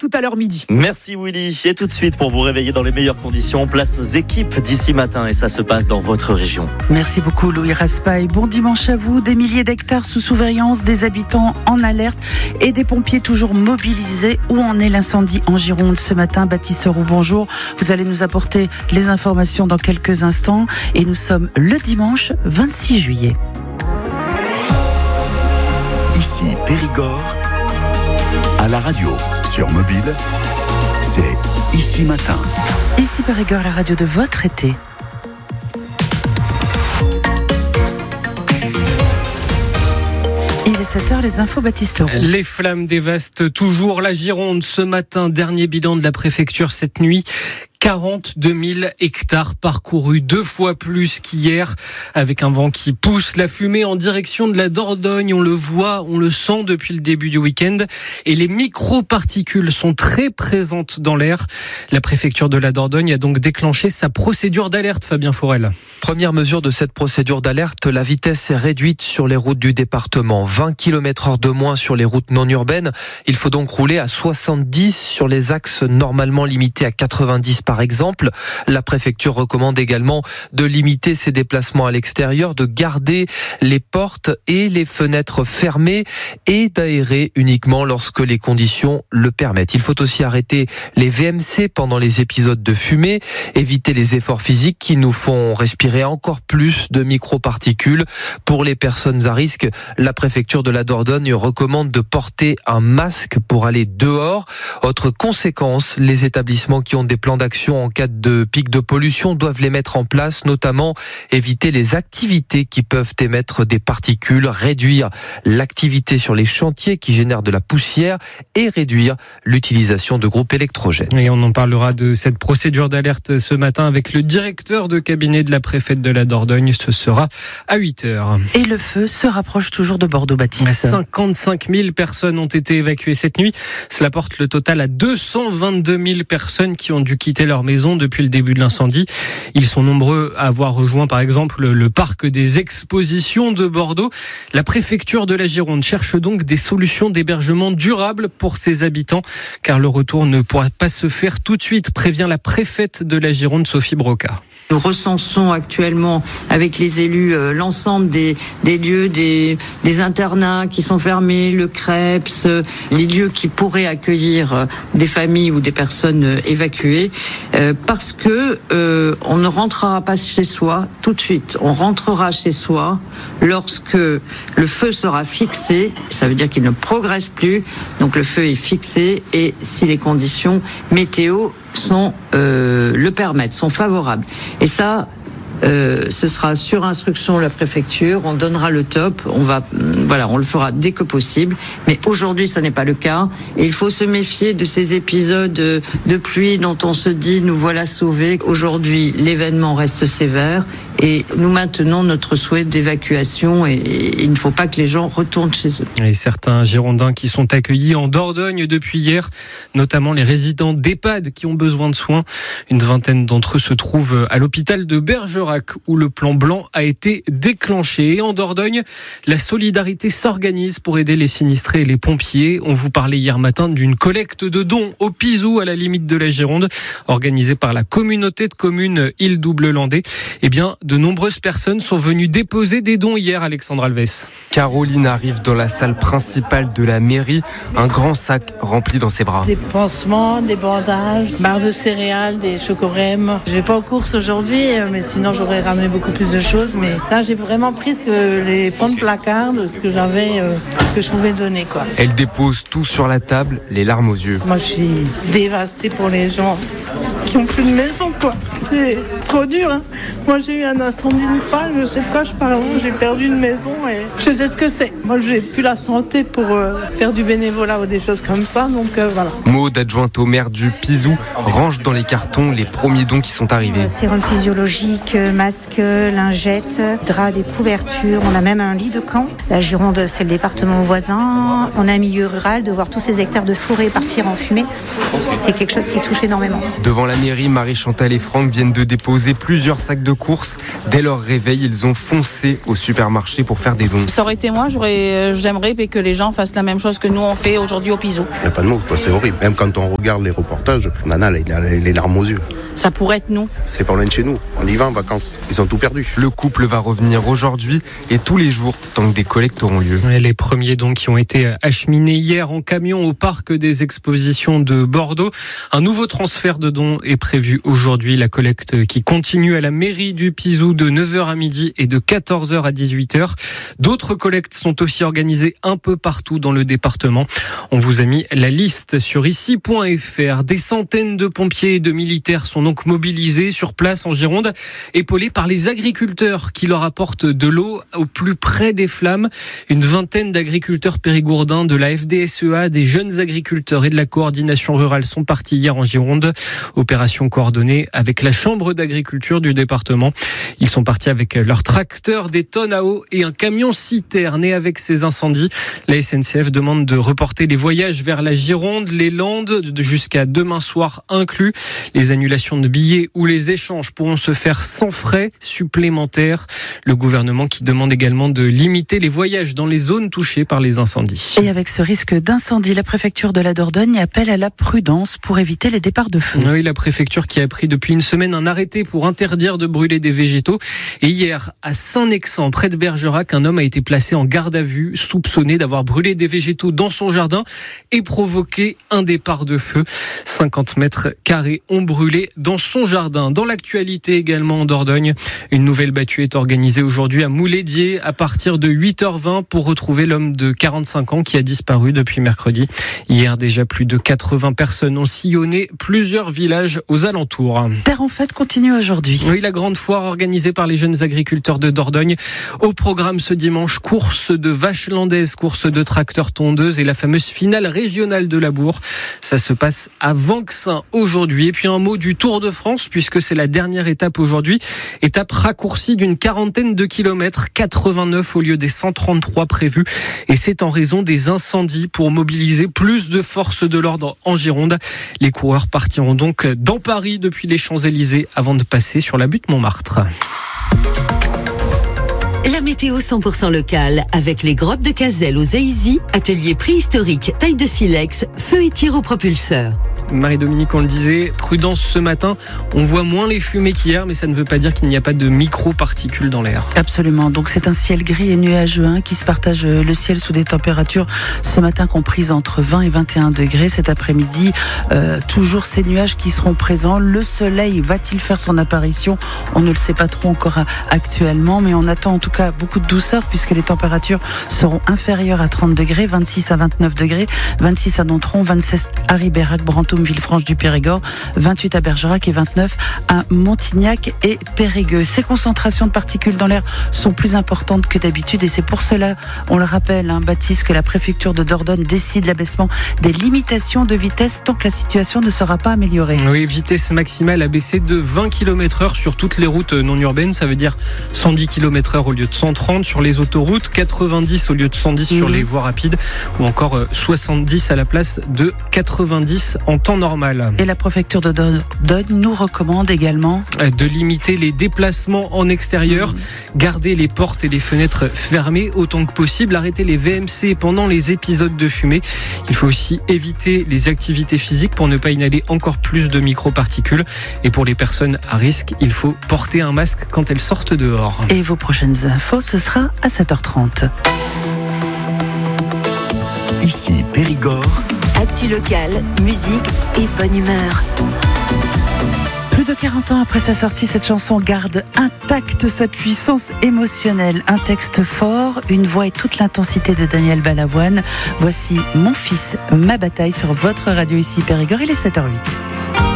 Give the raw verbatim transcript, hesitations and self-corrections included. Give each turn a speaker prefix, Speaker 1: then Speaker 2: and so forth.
Speaker 1: tout à l'heure midi.
Speaker 2: Merci Willy. Et tout de suite, pour vous réveiller dans les meilleures conditions, place aux équipes d'ici matin. Et ça se passe dans votre région.
Speaker 3: Merci beaucoup Louis Raspail. Bon dimanche à vous. Des milliers d'hectares sous surveillance, des habitants en alerte et des pompiers toujours mobilisés. Où en est l'incendie en Gironde ce matin? Baptiste Roux, bonjour. Vous allez nous apporter les informations dans quelques instants. Et nous sommes le dimanche vingt-six juillet.
Speaker 4: Ici Périgord, à la radio, sur mobile, c'est Ici Matin.
Speaker 3: Ici Périgord, la radio de votre été. Il est sept heures, les infos Baptiste Roux.
Speaker 5: Les flammes dévastent toujours la Gironde ce matin. Dernier bilan de la préfecture cette nuit. quarante-deux mille hectares parcourus, deux fois plus qu'hier, avec un vent qui pousse la fumée en direction de la Dordogne. On le voit, on le sent depuis le début du week-end. Et les microparticules sont très présentes dans l'air. La préfecture de la Dordogne a donc déclenché sa procédure d'alerte, Fabien Forel.
Speaker 6: Première mesure de cette procédure d'alerte, la vitesse est réduite sur les routes du département. vingt kilomètres heure de moins sur les routes non urbaines. Il faut donc rouler à soixante-dix sur les axes normalement limités à quatre-vingt-dix par exemple. La préfecture recommande également de limiter ses déplacements à l'extérieur, de garder les portes et les fenêtres fermées et d'aérer uniquement lorsque les conditions le permettent. Il faut aussi arrêter les V M C pendant les épisodes de fumée, éviter les efforts physiques qui nous font respirer encore plus de microparticules. Pour les personnes à risque, la préfecture de la Dordogne recommande de porter un masque pour aller dehors. Autre conséquence, les établissements qui ont des plans d'action en cas de pic de pollution doivent les mettre en place, notamment éviter les activités qui peuvent émettre des particules, réduire l'activité sur les chantiers qui génèrent de la poussière et réduire l'utilisation de groupes électrogènes.
Speaker 5: Et on en parlera de cette procédure d'alerte ce matin avec le directeur de cabinet de la préfète de la Dordogne. Ce sera à huit heures.
Speaker 3: Et le feu se rapproche toujours de Bordeaux, Baptiste.
Speaker 5: cinquante-cinq mille personnes ont été évacuées cette nuit. Cela porte le total à deux cent vingt-deux mille personnes qui ont dû quitter leur maison depuis le début de l'incendie. Ils sont nombreux à avoir rejoint par exemple le parc des expositions de Bordeaux. La préfecture de la Gironde cherche donc des solutions d'hébergement durables pour ses habitants, car le retour ne pourra pas se faire tout de suite, prévient la préfète de la Gironde, Sophie Broca.
Speaker 7: Nous recensons actuellement avec les élus euh, l'ensemble des, des lieux, des, des internats qui sont fermés, le CREPS, euh, les lieux qui pourraient accueillir euh, des familles ou des personnes euh, évacuées, euh, parce que euh, on ne rentrera pas chez soi tout de suite. On rentrera chez soi lorsque le feu sera fixé. Ça veut dire qu'il ne progresse plus. Donc le feu est fixé et si les conditions météo sont euh, le permettent, sont favorables. Et ça, euh, ce sera sur instruction de la préfecture. On donnera le top. On va, voilà, on le fera dès que possible. Mais aujourd'hui, ça n'est pas le cas. Et il faut se méfier de ces épisodes de pluie dont on se dit nous voilà sauvés. Aujourd'hui, l'événement reste sévère et nous maintenons notre souhait d'évacuation. Et, et il ne faut pas que les gens retournent chez eux.
Speaker 5: Et certains Girondins qui sont accueillis en Dordogne depuis hier, notamment les résidents d'EHPAD qui ont besoin de soins. Une vingtaine d'entre eux se trouvent à l'hôpital de Bergerac où le plan blanc a été déclenché. Et en Dordogne, la solidarité s'organise pour aider les sinistrés et les pompiers. On vous parlait hier matin d'une collecte de dons au Pizou, à la limite de la Gironde, organisée par la communauté de communes Île-Double-Landais. Eh bien, de nombreuses personnes sont venues déposer des dons hier, Alexandre Alves.
Speaker 8: Caroline arrive dans la salle principale de la mairie, un grand sac rempli dans ses bras.
Speaker 9: Des pansements, des bandages, barres de céréales, des chocorèmes. Je vais pas aux courses aujourd'hui, mais sinon j'aurais ramené beaucoup plus de choses. Mais là, j'ai vraiment pris ce que les fonds de placard, de ce que j'avais, euh, que je pouvais donner, quoi.
Speaker 8: Elle dépose tout sur la table, les larmes aux yeux.
Speaker 9: Moi, je suis dévastée pour les gens qui ont plus de maison, quoi. C'est trop dur, hein. Moi, j'ai eu un incendie une fois, je sais de quoi je parle. J'ai perdu une maison et je sais ce que c'est. Moi, j'ai plus la santé pour euh, faire du bénévolat ou des choses comme ça, donc euh, voilà.
Speaker 8: Maud, adjointe au maire du Pizou, range dans les cartons les premiers dons qui sont arrivés.
Speaker 10: Euh, sérum physiologique, masque, lingettes, draps, des couvertures. On a même un lit de camp. La Gironde, c'est le département voisin. On a un milieu rural, de voir tous ces hectares de forêt partir en fumée. C'est quelque chose qui touche énormément.
Speaker 8: Devant la mairie, Marie-Chantal et Franck viennent de déposer plusieurs sacs de courses. Dès leur réveil, ils ont foncé au supermarché pour faire des dons.
Speaker 1: Ça aurait été moi, j'aurais, j'aimerais que les gens fassent la même chose que nous on fait aujourd'hui au Piso.
Speaker 11: Il n'y a pas de mots, c'est horrible. Même quand on regarde les reportages, Nana, elle a les larmes aux yeux.
Speaker 1: Ça pourrait être nous.
Speaker 11: C'est pas loin de chez nous. On y va en vacances. Ils ont tout perdu.
Speaker 8: Le couple va revenir aujourd'hui et tous les jours tant que des collectes auront lieu.
Speaker 5: Les premiers dons qui ont été acheminés hier en camion au parc des expositions de Bordeaux. Un nouveau transfert de dons est prévu aujourd'hui. La collecte qui continue à la mairie du Pizou de neuf heures à midi et de quatorze heures à dix-huit heures. D'autres collectes sont aussi organisées un peu partout dans le département. On vous a mis la liste sur ici point f r. Des centaines de pompiers et de militaires sont donc mobilisés sur place en Gironde, épaulés par les agriculteurs qui leur apportent de l'eau au plus près des flammes. Une vingtaine d'agriculteurs périgourdins de la F D S E A, des jeunes agriculteurs et de la coordination rurale sont partis hier en Gironde. Opération coordonnée avec la chambre d'agriculture du département. Ils sont partis avec leurs tracteurs, des tonnes à eau et un camion citerne. Et avec ces incendies, la S N C F demande de reporter les voyages vers la Gironde, les Landes, jusqu'à demain soir inclus. Les annulations de billets ou les échanges pourront se faire sans frais supplémentaires. Le gouvernement qui demande également de limiter les voyages dans les zones touchées par les incendies.
Speaker 3: Et avec ce risque d'incendie, la préfecture de la Dordogne appelle à la prudence pour éviter les départs de feu.
Speaker 5: Oui, la préfecture qui a pris depuis une semaine un arrêté pour interdire de brûler des végétaux. Et hier, à Saint-Nexan, près de Bergerac, un homme a été placé en garde à vue, soupçonné d'avoir brûlé des végétaux dans son jardin et provoqué un départ de feu. cinquante mètres carrés ont brûlé dans son jardin. Dans l'actualité également en Dordogne, une nouvelle battue est organisée aujourd'hui à Moulédier à partir de huit heures vingt pour retrouver l'homme de quarante-cinq ans qui a disparu depuis mercredi. Hier, déjà plus de quatre-vingts personnes ont sillonné plusieurs villages aux alentours.
Speaker 3: Terre en fête continue aujourd'hui.
Speaker 5: Oui, la grande foire organisée par les jeunes agriculteurs de Dordogne. Au programme ce dimanche, course de vaches landaises, course de tracteurs tondeuses et la fameuse finale régionale de Labour. Ça se passe à Vanxin aujourd'hui. Et puis un mot du Tour de France, puisque c'est la dernière étape aujourd'hui. Étape raccourcie d'une quarantaine de kilomètres, quatre-vingt-neuf au lieu des cent trente-trois prévus. Et c'est en raison des incendies pour mobiliser plus de forces de l'ordre en Gironde. Les coureurs partiront donc dans Paris depuis les Champs-Élysées avant de passer sur la butte Montmartre.
Speaker 12: La météo cent pour cent locale avec les grottes de Cazelles aux Aïsy, atelier préhistorique, taille de silex, feu et tir au propulseur.
Speaker 5: Marie-Dominique, on le disait, prudence ce matin. On voit moins les fumées qu'hier, mais ça ne veut pas dire qu'il n'y a pas de micro-particules dans l'air.
Speaker 3: Absolument. Donc c'est un ciel gris et nuageux hein, qui se partage le ciel sous des températures ce matin comprises entre vingt et vingt et un degrés. Cet après-midi, euh, toujours ces nuages qui seront présents. Le soleil va-t-il faire son apparition ? On ne le sait pas trop encore actuellement, mais on attend en tout cas beaucoup de douceur puisque les températures seront inférieures à trente degrés, vingt-six à vingt-neuf degrés, vingt-six à Nontron, vingt-sept à Ribérac, Brantôme, Villefranche du Périgord, vingt-huit à Bergerac et vingt-neuf à Montignac et Périgueux. Ces concentrations de particules dans l'air sont plus importantes que d'habitude et c'est pour cela, on le rappelle, hein, Baptiste, que la préfecture de Dordogne décide l'abaissement des limitations de vitesse tant que la situation ne sera pas améliorée.
Speaker 5: Oui, vitesse maximale a baissé de vingt kilomètres heure sur toutes les routes non urbaines, ça veut dire cent dix kilomètres heure au lieu de cent trente sur les autoroutes, quatre-vingt-dix au lieu de cent dix mmh. sur les voies rapides ou encore soixante-dix à la place de quatre-vingt-dix en temps normal.
Speaker 3: Et la préfecture de Dordogne nous recommande également
Speaker 5: de limiter les déplacements en extérieur, mmh. garder les portes et les fenêtres fermées autant que possible, arrêter les V M C pendant les épisodes de fumée. Il faut aussi éviter les activités physiques pour ne pas inhaler encore plus de microparticules. Et pour les personnes à risque, il faut porter un masque quand elles sortent dehors.
Speaker 3: Et vos prochaines infos, ce sera à sept heures trente.
Speaker 4: Ici Périgord.
Speaker 12: Actu locale, musique et bonne humeur.
Speaker 3: Plus de quarante ans après sa sortie, cette chanson garde intacte sa puissance émotionnelle. Un texte fort, une voix et toute l'intensité de Daniel Balavoine. Voici Mon fils, ma bataille sur votre radio ici Périgord. Il est sept heures huit.